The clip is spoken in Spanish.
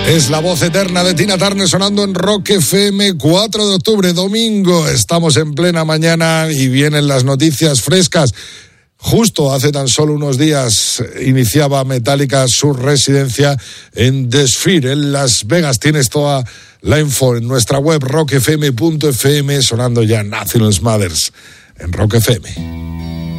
Es la voz eterna de Tina Turner sonando en Rock FM. 4 de octubre, domingo. Estamos en plena mañana y vienen las noticias frescas. Justo hace tan solo unos días iniciaba Metallica su residencia en The Sphere, en Las Vegas. Tienes toda la info en nuestra web rockfm.fm, sonando ya Nothing Else Matters en Rock FM.